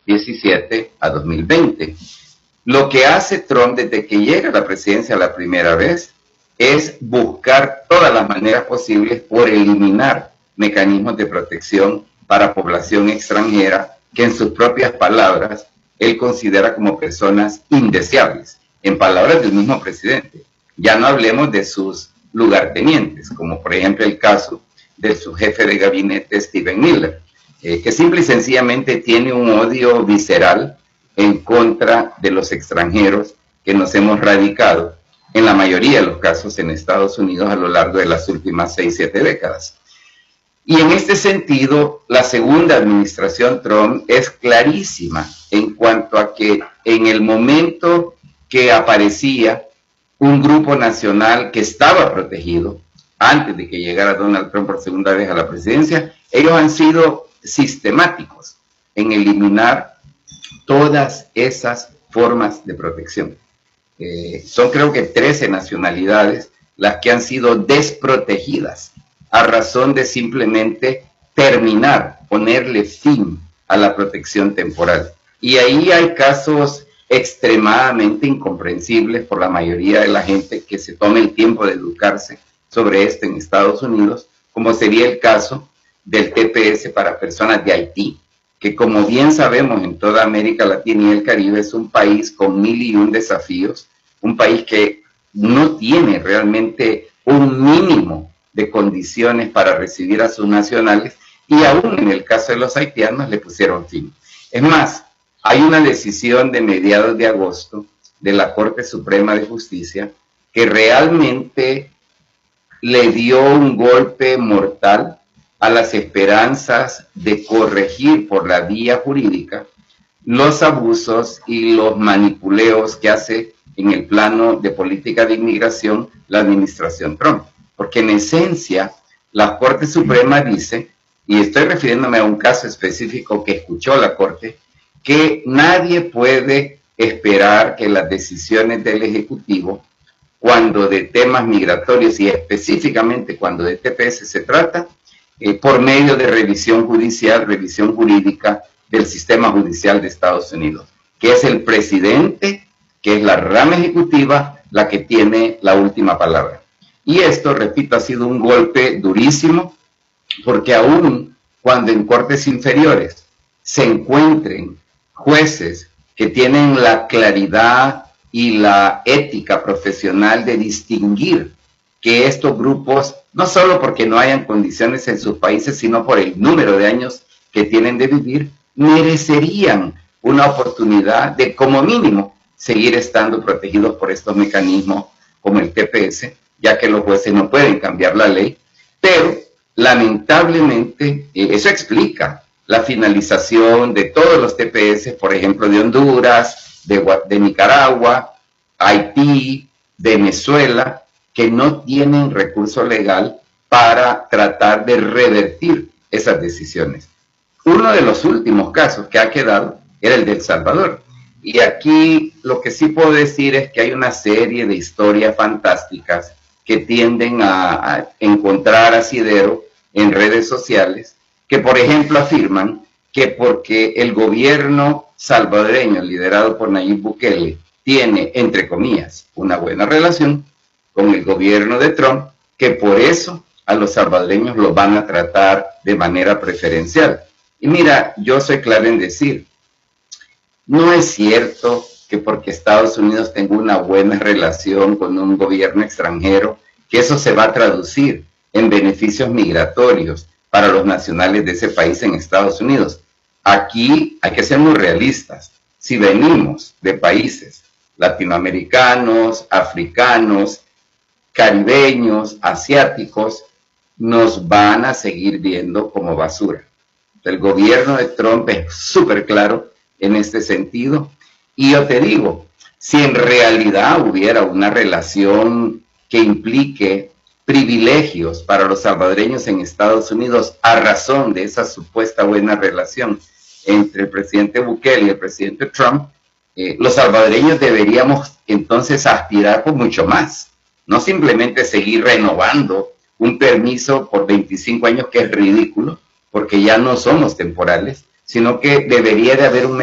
2017 a 2020. Lo que hace Trump desde que llega a la presidencia la primera vez es buscar todas las maneras posibles por eliminar mecanismos de protección para población extranjera que en sus propias palabras él considera como personas indeseables, en palabras del mismo presidente. Ya no hablemos de sus lugartenientes, como por ejemplo el caso de su jefe de gabinete, Stephen Miller, que simple y sencillamente tiene un odio visceral en contra de los extranjeros que nos hemos radicado en la mayoría de los casos en Estados Unidos a lo largo de las últimas 6-7 décadas. Y en este sentido, la segunda administración Trump es clarísima en cuanto a que en el momento que aparecía un grupo nacional que estaba protegido, antes de que llegara Donald Trump por segunda vez a la presidencia, ellos han sido sistemáticos en eliminar todas esas formas de protección. Son creo que 13 nacionalidades las que han sido desprotegidas a razón de simplemente terminar, ponerle fin a la protección temporal. Y ahí hay casos extremadamente incomprensibles por la mayoría de la gente que se tome el tiempo de educarse sobre esto en Estados Unidos, como sería el caso del TPS para personas de Haití, que como bien sabemos en toda América Latina y el Caribe es un país con 1001 desafíos, un país que no tiene realmente un mínimo de condiciones para recibir a sus nacionales, y aún en el caso de los haitianos le pusieron fin. Es más, hay una decisión de mediados de agosto de la Corte Suprema de Justicia que realmente le dio un golpe mortal a las esperanzas de corregir por la vía jurídica los abusos y los manipuleos que hace en el plano de política de inmigración la administración Trump. Porque en esencia, la Corte Suprema dice, y estoy refiriéndome a un caso específico que escuchó la Corte, que nadie puede esperar que las decisiones del Ejecutivo, cuando de temas migratorios y específicamente cuando de TPS se trata, por medio de revisión judicial, revisión jurídica del sistema judicial de Estados Unidos, que es el presidente, que es la rama ejecutiva, la que tiene la última palabra. Y esto, repito, ha sido un golpe durísimo, porque aún cuando en cortes inferiores se encuentren jueces que tienen la claridad y la ética profesional de distinguir que estos grupos, no solo porque no hayan condiciones en sus países, sino por el número de años que tienen de vivir, merecerían una oportunidad de, como mínimo, seguir estando protegidos por estos mecanismos como el TPS, ya que los jueces no pueden cambiar la ley, pero lamentablemente eso explica la finalización de todos los TPS, por ejemplo, de Honduras, de Nicaragua, Haití, Venezuela, que no tienen recurso legal para tratar de revertir esas decisiones. Uno de los últimos casos que ha quedado era el de El Salvador. Y aquí lo que sí puedo decir es que hay una serie de historias fantásticas que tienden a encontrar asidero en redes sociales, que por ejemplo afirman que porque el gobierno salvadoreño liderado por Nayib Bukele tiene, entre comillas, una buena relación con el gobierno de Trump, que por eso a los salvadoreños los van a tratar de manera preferencial. Y mira, yo soy claro en decir, no es cierto que porque Estados Unidos tenga una buena relación con un gobierno extranjero, que eso se va a traducir en beneficios migratorios para los nacionales de ese país en Estados Unidos. Aquí hay que ser muy realistas. Si venimos de países latinoamericanos, africanos, caribeños, asiáticos, nos van a seguir viendo como basura. El gobierno de Trump es súper claro en este sentido. Y yo te digo, si en realidad hubiera una relación que implique privilegios para los salvadoreños en Estados Unidos a razón de esa supuesta buena relación entre el presidente Bukele y el presidente Trump, los salvadoreños deberíamos entonces aspirar por mucho más, no simplemente seguir renovando un permiso por 25 años que es ridículo, porque ya no somos temporales, sino que debería de haber un